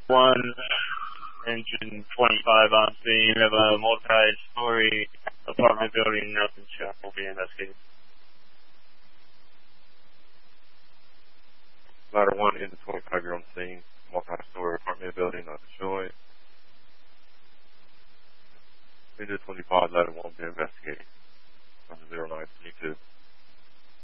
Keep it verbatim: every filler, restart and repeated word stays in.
One, engine twenty-five on scene of a multi-story apartment building. Nothing shown. Will be investigated. Ladder one, engine twenty-five, you're on scene. Multi-story apartment building, not destroyed. Engine twenty-five, ladder one, be investigated. Zero nine twenty-two.